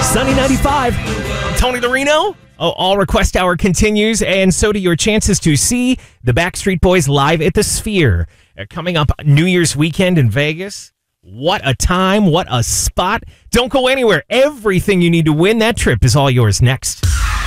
Sunny 95. Tony Larino. Oh, All Request Hour continues, and so do your chances to see the Backstreet Boys live at the Sphere. Coming up New Year's weekend in Vegas. What a time, what a spot. Don't go anywhere. Everything you need to win that trip is all yours next.